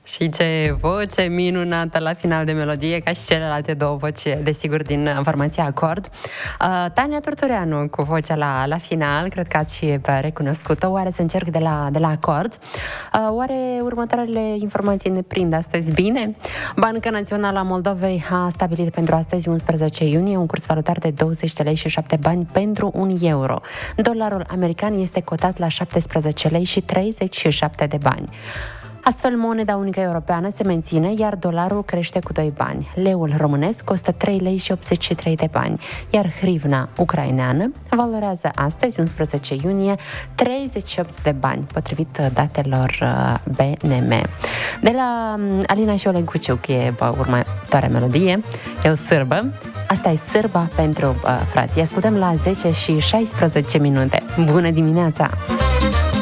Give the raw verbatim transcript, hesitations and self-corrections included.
Și ce voce minunată la final de melodie, ca și celelalte două voci, desigur, din formația Acord. Uh, Tania Turtureanu cu vocea la, la final, cred că ați și recunoscut-o. Oare să încerc de la, de la Acord? Uh, oare următoarele informații ne prind astăzi bine? Banca Națională a Moldovei a stabilit pentru astăzi, unsprezece iunie, un curs valutar de douăzeci de lei și șapte bani pentru un euro. Dolarul american este cotat la șaptesprezece lei și treizeci și șapte de bani. Astfel, moneda unică europeană se menține, iar dolarul crește cu doi bani. Leul românesc costă trei lei și optzeci și trei de bani, iar hrivna ucraineană valorează astăzi, unsprezece iunie, treizeci și opt de bani, potrivit datelor B N M. De la Alina și Oleg Cuciuc e următoarea melodie, e o sârbă. Asta e sârba pentru uh, frații. Ascultăm la zece și șaisprezece minute. Bună dimineața!